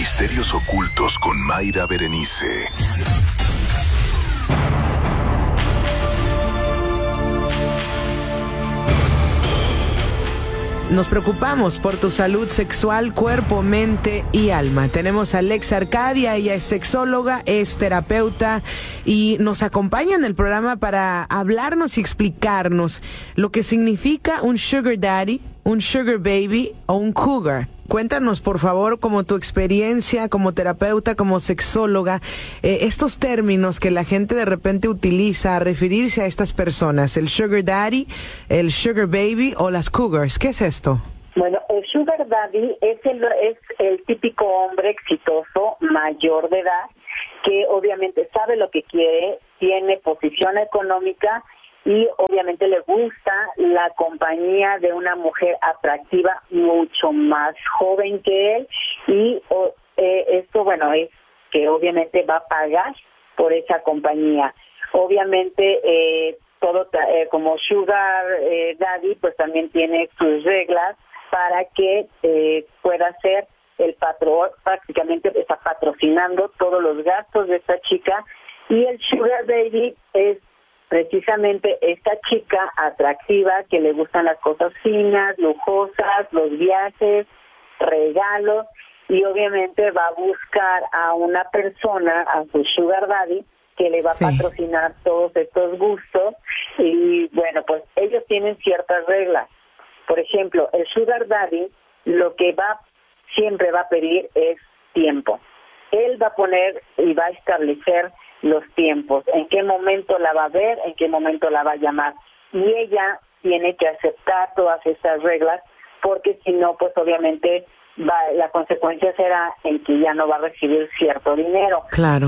Misterios ocultos con Mayra Berenice. Nos preocupamos por tu salud sexual, cuerpo, mente y alma. Tenemos a Alexa Arcadia, ella es sexóloga, es terapeuta y nos acompaña en el programa para hablarnos y explicarnos lo que significa un sugar daddy, un sugar baby o un cougar. Cuéntanos, por favor, como tu experiencia como terapeuta, como sexóloga, estos términos que la gente de repente utiliza a referirse a estas personas, el sugar daddy, el sugar baby o las cougars. ¿Qué es esto? Bueno, el sugar daddy es el típico hombre exitoso, mayor de edad, que obviamente sabe lo que quiere, tiene posición económica y obviamente le gusta la compañía de una mujer atractiva mucho más joven que él y esto, bueno, es que obviamente va a pagar por esa compañía. Obviamente todo como sugar daddy pues también tiene sus reglas para que pueda ser el patrón, prácticamente está patrocinando todos los gastos de esta chica, y el sugar baby es precisamente esta chica atractiva que le gustan las cosas finas, lujosas, los viajes, regalos, y obviamente va a buscar a una persona, a su sugar daddy, que le va a patrocinar todos estos gustos. Y bueno, pues ellos tienen ciertas reglas. Por ejemplo, el sugar daddy lo que siempre va a pedir es tiempo. Él va a poner y va a establecer los tiempos, en qué momento la va a ver, en qué momento la va a llamar. Y ella tiene que aceptar todas estas reglas, porque si no, pues obviamente la consecuencia será en que ya no va a recibir cierto dinero. Claro.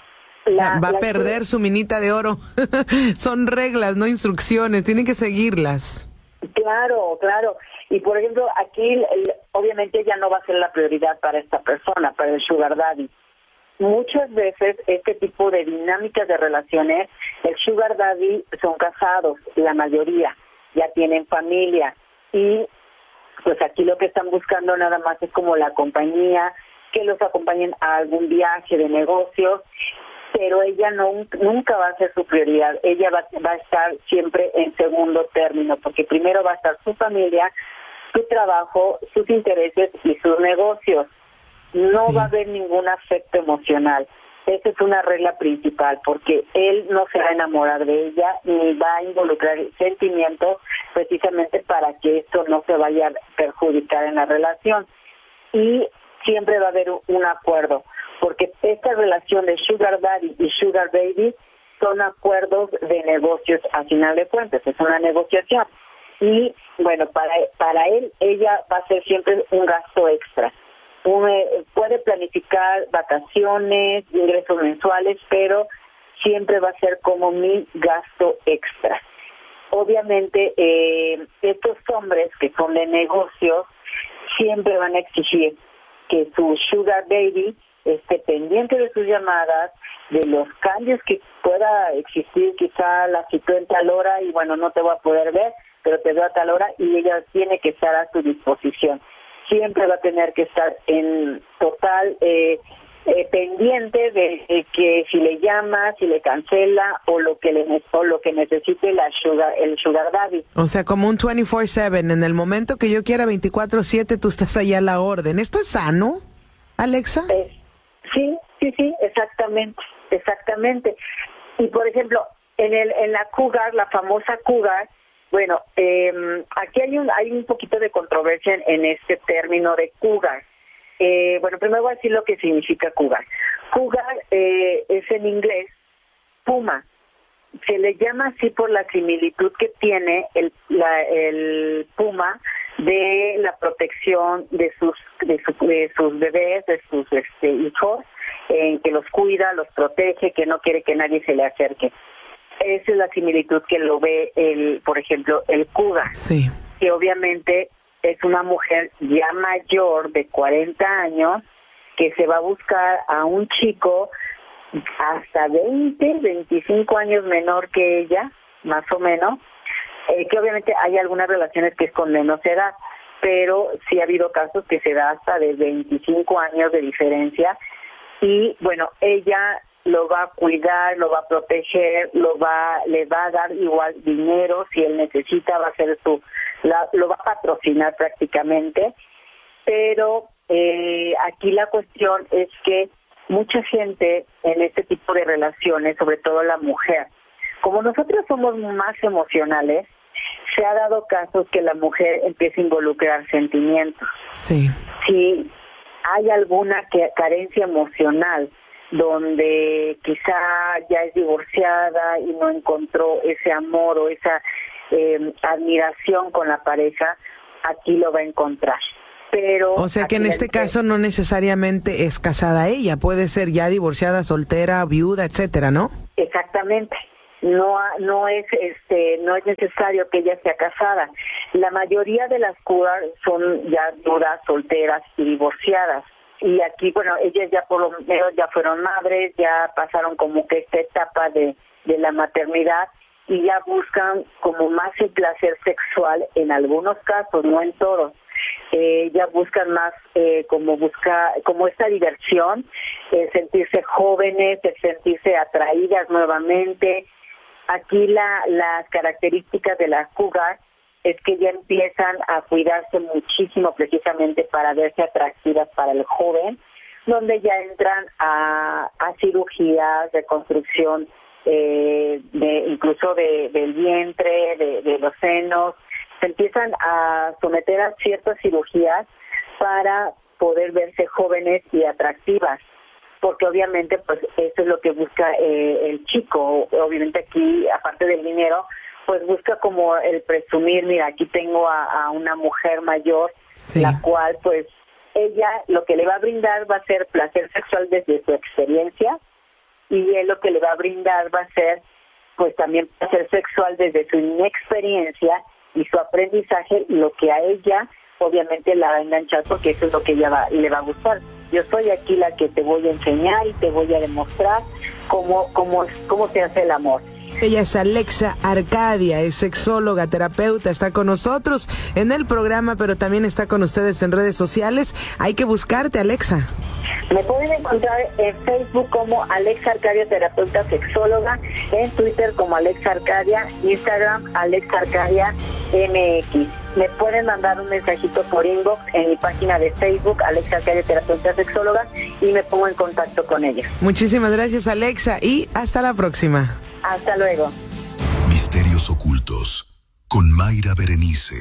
Va a perder su minita de oro. Son reglas, no instrucciones, tienen que seguirlas. Claro, claro. Y por ejemplo, aquí obviamente ya no va a ser la prioridad para esta persona, para el sugar daddy. Muchas veces este tipo de dinámicas de relaciones, el sugar daddy son casados, la mayoría ya tienen familia, y pues aquí lo que están buscando nada más es como la compañía, que los acompañen a algún viaje de negocios, pero ella nunca va a ser su prioridad. Ella va a estar siempre en segundo término, porque primero va a estar su familia, su trabajo, sus intereses y sus negocios. No va a haber ningún afecto emocional. Esa es una regla principal, porque él no se va a enamorar de ella ni va a involucrar sentimientos, precisamente para que esto no se vaya a perjudicar en la relación. Y siempre va a haber un acuerdo, porque esta relación de sugar daddy y sugar baby son acuerdos de negocios a final de cuentas, es una negociación. Y bueno, para él, ella va a ser siempre un gasto extra. Puede planificar vacaciones, ingresos mensuales, pero siempre va a ser como mi gasto extra. Obviamente, estos hombres que son de negocios siempre van a exigir que su sugar baby esté pendiente de sus llamadas, de los cambios que pueda existir, quizá la citó en tal hora y bueno, no te voy a poder ver, pero te veo a tal hora, y ella tiene que estar a su disposición. Siempre va a tener que estar en total pendiente de que si le llama, si le cancela o lo que necesite el sugar daddy. O sea, como un 24/7, en el momento que yo quiera 24/7 tú estás allá a la orden. ¿Esto es sano, Alexa? Sí, exactamente. Y por ejemplo, en la cougar, la famosa cougar, bueno, aquí hay un poquito de controversia en este término de cougar. Bueno, primero voy a decir lo que significa cougar. Cougar es en inglés puma. Se le llama así por la similitud que tiene el puma de la protección de sus bebés, de sus hijos, que los cuida, los protege, que no quiere que nadie se le acerque. Esa es la similitud que lo ve por ejemplo, el cougar, que obviamente es una mujer ya mayor de 40 años que se va a buscar a un chico hasta 25 años menor que ella, más o menos, que obviamente hay algunas relaciones que es con menos edad, pero sí ha habido casos que se da hasta de 25 años de diferencia y bueno, ella lo va a cuidar, lo va a proteger, le va a dar igual dinero si él necesita, va a ser lo va a patrocinar prácticamente, pero aquí la cuestión es que mucha gente en este tipo de relaciones, sobre todo la mujer, como nosotros somos más emocionales, se ha dado casos que la mujer empieza a involucrar sentimientos. Sí. Si hay alguna carencia emocional donde quizá ya es divorciada y no encontró ese amor o esa admiración con la pareja, aquí lo va a encontrar. Pero o sea que en este caso no necesariamente es casada ella, puede ser ya divorciada, soltera, viuda, etcétera, ¿no? Exactamente. No es necesario que ella sea casada. La mayoría de las curas son ya viudas, solteras y divorciadas. Y aquí, bueno, ellas ya por lo menos ya fueron madres, ya pasaron como que esta etapa de la maternidad y ya buscan como más el placer sexual en algunos casos, no en todos. Ya buscan más como esta diversión, sentirse jóvenes, sentirse atraídas nuevamente. Aquí las características de las cougar es que ya empiezan a cuidarse muchísimo precisamente para verse atractivas para el joven, donde ya entran a cirugías, reconstrucción incluso del vientre, de los senos, se empiezan a someter a ciertas cirugías para poder verse jóvenes y atractivas, porque obviamente pues eso es lo que busca el chico. Obviamente aquí, aparte del dinero, pues busca como el presumir, mira, aquí tengo a una mujer mayor, sí, la cual pues ella lo que le va a brindar va a ser placer sexual desde su experiencia y él lo que le va a brindar va a ser pues también placer sexual desde su inexperiencia y su aprendizaje, lo que a ella obviamente la va a enganchar porque eso es lo que ella le va a gustar. Yo soy aquí la que te voy a enseñar y te voy a demostrar cómo se hace el amor. Ella es Alexa Arcadia, es sexóloga, terapeuta, está con nosotros en el programa, pero también está con ustedes en redes sociales. Hay que buscarte, Alexa. Me pueden encontrar en Facebook como Alexa Arcadia, terapeuta sexóloga, en Twitter como Alexa Arcadia, Instagram Alexa Arcadia MX. Me pueden mandar un mensajito por inbox en mi página de Facebook, Alexa Arcadia, terapeuta sexóloga, y me pongo en contacto con ella. Muchísimas gracias, Alexa, y hasta la próxima. Hasta luego. Misterios ocultos con Mayra Berenice.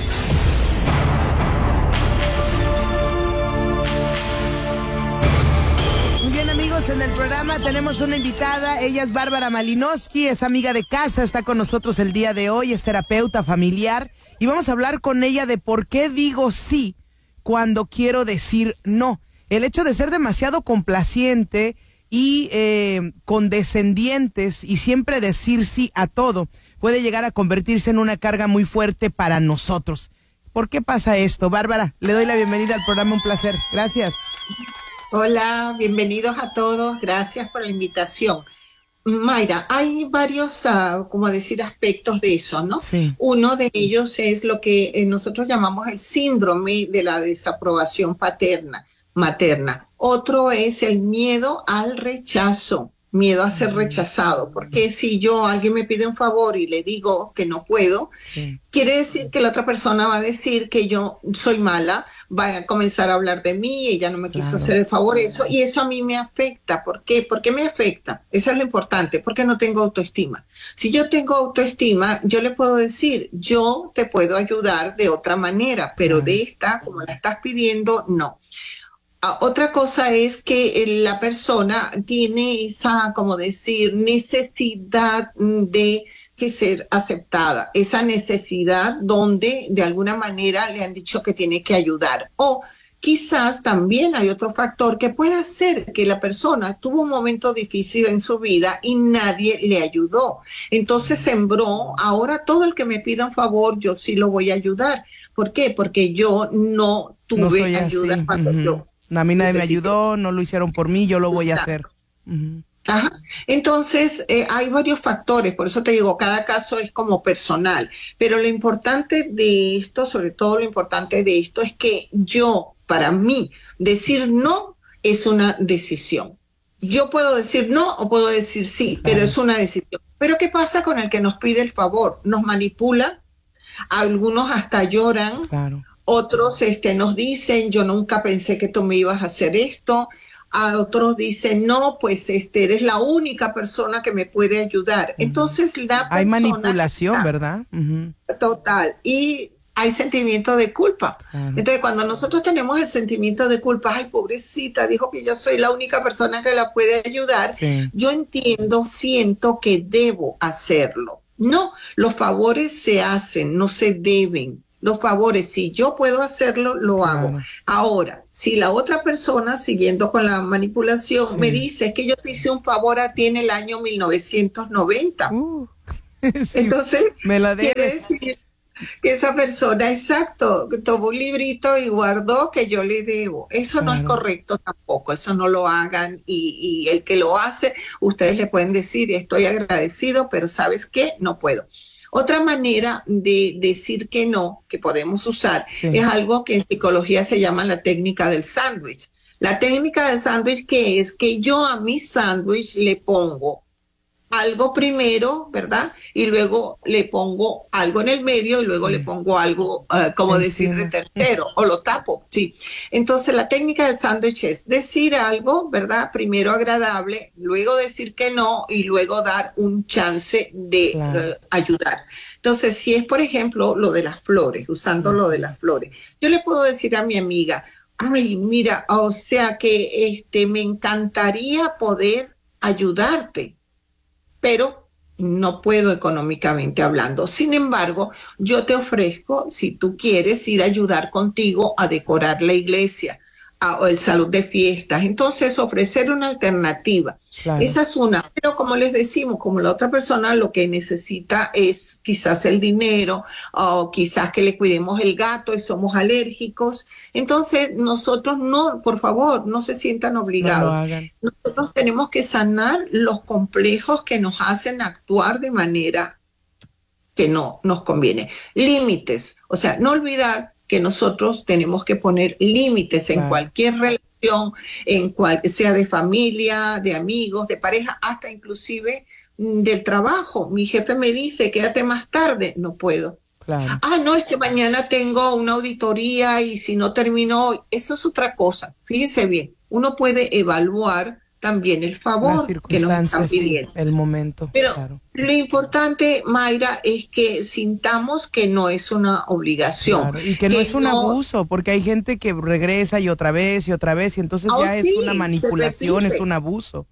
Muy bien, amigos, en el programa tenemos una invitada. Ella es Bárbara Malinowski, es amiga de casa, está con nosotros el día de hoy, es terapeuta familiar y vamos a hablar con ella de por qué digo sí cuando quiero decir no. El hecho de ser demasiado complaciente y condescendientes y siempre decir sí a todo puede llegar a convertirse en una carga muy fuerte para nosotros. ¿Por qué pasa esto? Bárbara, le doy la bienvenida al programa, un placer. Gracias. Hola, bienvenidos a todos, gracias por la invitación. Mayra, hay varios, aspectos de eso, ¿no? Sí. Uno de ellos es lo que nosotros llamamos el síndrome de la desaprobación materna. Otro es el miedo al rechazo, miedo a ser rechazado, porque si alguien me pide un favor y le digo que no puedo, sí, quiere decir que la otra persona va a decir que yo soy mala, va a comenzar a hablar de mí, ella no me quiso hacer el favor, y eso a mí me afecta. ¿Por qué? ¿Por qué me afecta? Eso es lo importante, porque no tengo autoestima. Si yo tengo autoestima, yo le puedo decir, yo te puedo ayudar de otra manera, pero de esta, como la estás pidiendo, no. Otra cosa es que la persona tiene esa, necesidad de que ser aceptada, esa necesidad donde de alguna manera le han dicho que tiene que ayudar. O quizás también hay otro factor que puede ser que la persona tuvo un momento difícil en su vida y nadie le ayudó. Entonces sembró, ahora todo el que me pida un favor, yo sí lo voy a ayudar. ¿Por qué? Porque yo no tuve ayuda cuando yo... A mí nadie me ayudó, no lo hicieron por mí, yo lo voy a hacer. Ajá. Entonces, hay varios factores, por eso te digo, cada caso es como personal, pero lo importante de esto, sobre todo lo importante de esto, es que para mí, decir no es una decisión. Yo puedo decir no o puedo decir sí, pero es una decisión. Pero ¿qué pasa con el que nos pide el favor? Nos manipula, algunos hasta lloran, otros nos dicen, yo nunca pensé que tú me ibas a hacer esto. A otros dicen, no, pues eres la única persona que me puede ayudar. Entonces la persona hay manipulación, ¿verdad? Total. Y hay sentimiento de culpa. Entonces cuando nosotros tenemos el sentimiento de culpa, ay, pobrecita, dijo que yo soy la única persona que la puede ayudar, yo siento que debo hacerlo. No, los favores se hacen, no se deben. Los favores, si yo puedo hacerlo, lo hago. Ahora, si la otra persona, siguiendo con la manipulación, me dice que yo te hice un favor a ti en el año 1990. Entonces, me la quiere decir que esa persona, exacto, tomó un librito y guardó que yo le debo. Eso no es correcto tampoco, eso no lo hagan. Y el que lo hace, ustedes le pueden decir, estoy agradecido, pero ¿sabes qué? No puedo. Otra manera de decir que no, que podemos usar, es algo que en psicología se llama la técnica del sándwich. La técnica del sándwich, que es que yo a mi sándwich le pongo algo primero, ¿verdad? Y luego le pongo algo en el medio y luego le pongo algo, como decir, de tercero, o lo tapo, sí. Entonces, la técnica del sándwich es decir algo, ¿verdad? Primero agradable, luego decir que no y luego dar un chance de ayudar. Entonces, si es, por ejemplo, lo de las flores, usando lo de las flores, yo le puedo decir a mi amiga, ay, mira, o sea que me encantaría poder ayudarte, pero no puedo económicamente hablando. Sin embargo, yo te ofrezco, si tú quieres, ir a ayudar contigo a decorar la iglesia o el salón de fiestas. Entonces, ofrecer una alternativa. Esa es una. Pero como les decimos, como la otra persona lo que necesita es quizás el dinero o quizás que le cuidemos el gato y somos alérgicos. Entonces, nosotros no, por favor, no se sientan obligados. No lo hagan. Nosotros tenemos que sanar los complejos que nos hacen actuar de manera que no nos conviene. Límites. O sea, no olvidar que nosotros tenemos que poner límites en cualquier relación, en cual sea de familia, de amigos, de pareja, hasta inclusive del trabajo. Mi jefe me dice, quédate más tarde, no puedo. No, es que mañana tengo una auditoría y si no termino hoy, eso es otra cosa. Fíjense bien, uno puede evaluar también el favor que nos están pidiendo. El momento. Pero lo importante, Mayra, es que sintamos que no es una obligación. Y que no es un abuso, porque hay gente que regresa y otra vez, y entonces ya es una manipulación, es un abuso.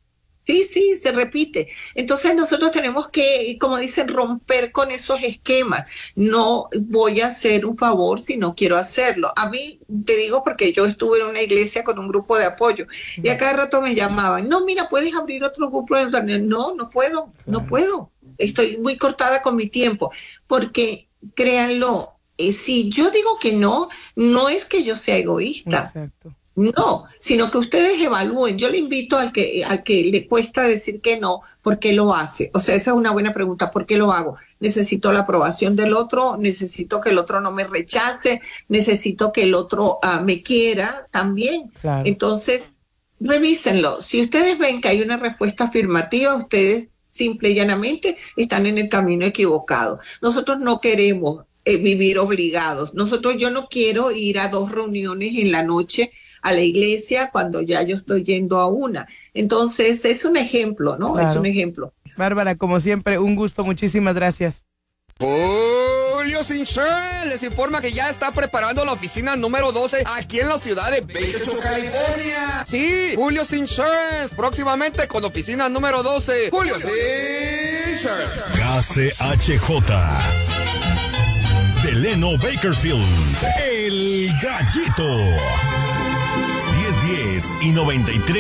Sí, se repite. Entonces nosotros tenemos que, como dicen, romper con esos esquemas. No voy a hacer un favor si no quiero hacerlo. A mí, te digo porque yo estuve en una iglesia con un grupo de apoyo y a cada rato me llamaban, no, mira, ¿puedes abrir otro grupo de internet? No puedo, no puedo. Estoy muy cortada con mi tiempo porque, créanlo, si yo digo que no es que yo sea egoísta. Exacto. No, sino que ustedes evalúen. Yo le invito al que le cuesta decir que no, ¿por qué lo hace? O sea, esa es una buena pregunta. ¿Por qué lo hago? Necesito la aprobación del otro, necesito que el otro no me rechace, necesito que el otro me quiera también. Entonces, revísenlo. Si ustedes ven que hay una respuesta afirmativa, ustedes simple y llanamente están en el camino equivocado. Nosotros no queremos vivir obligados. Yo no quiero ir a 2 reuniones en la noche a la iglesia cuando ya yo estoy yendo a una. Entonces, es un ejemplo, ¿no? Es un ejemplo. Bárbara, como siempre, un gusto. Muchísimas gracias. Julio Sinchel les informa que ya está preparando la oficina número 12 aquí en la ciudad de Bakersfield, California. Sí, Julio Sinchel, próximamente con oficina número 12. Julio Sinchel. KCHJ. Delano Bakersfield, El Gallito. 1010 y 93.